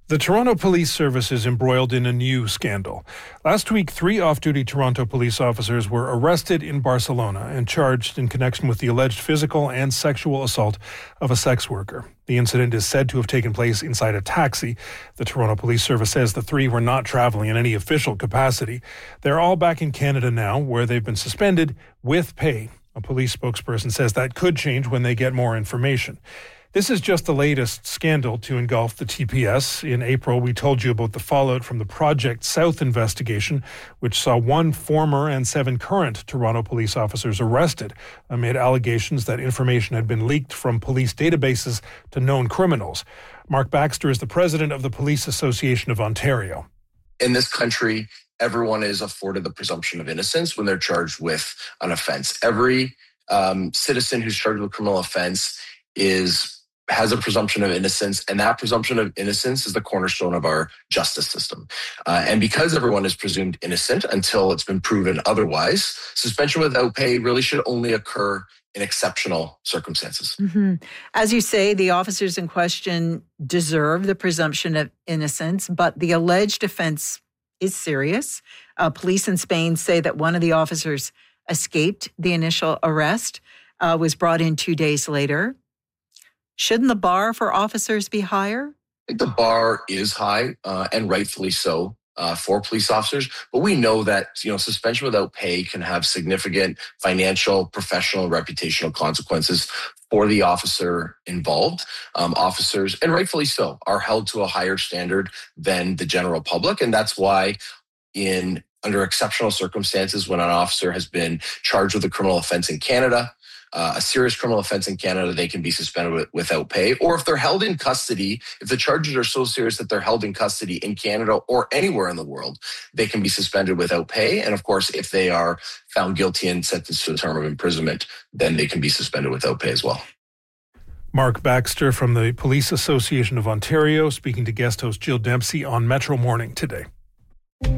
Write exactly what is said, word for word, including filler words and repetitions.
The Toronto Police Service is embroiled in a new scandal. Last week, three off-duty Toronto police officers were arrested in Barcelona and charged in connection with the alleged physical and sexual assault of a sex worker. The incident is said to have taken place inside a taxi. The Toronto Police Service says the three were not traveling in any official capacity. They're all back in Canada now, where they've been suspended with pay. A police spokesperson says that could change when they get more information. This is just the latest scandal to engulf the T P S. In April, we told you about the fallout from the Project South investigation, which saw one former and seven current Toronto police officers arrested amid allegations that information had been leaked from police databases to known criminals. Mark Baxter is the president of the Police Association of Ontario. In this country, everyone is afforded the presumption of innocence when they're charged with an offense. Every um, citizen who's charged with a criminal offense is has a presumption of innocence, and that presumption of innocence is the cornerstone of our justice system. Uh, and because everyone is presumed innocent until it's been proven otherwise, suspension without pay really should only occur in exceptional circumstances. Mm-hmm. As you say, the officers in question deserve the presumption of innocence, but the alleged offense is serious. Uh, police in Spain say that one of the officers escaped the initial arrest, uh, was brought in two days later. Shouldn't the bar for officers be higher? I think the bar is high, uh, and rightfully so, uh, for police officers. But we know that, you know, suspension without pay can have significant financial, professional, reputational consequences for the officer involved. Um, officers, and rightfully so, are held to a higher standard than the general public. And that's why in under exceptional circumstances, when an officer has been charged with a criminal offense in Canada, Uh, a serious criminal offense in Canada, they can be suspended with, without pay. Or if they're held in custody, if the charges are so serious that they're held in custody in Canada or anywhere in the world, they can be suspended without pay. And of course, if they are found guilty and sentenced to a term of imprisonment, then they can be suspended without pay as well. Mark Baxter from the Police Association of Ontario, speaking to guest host Jill Dempsey on Metro Morning today.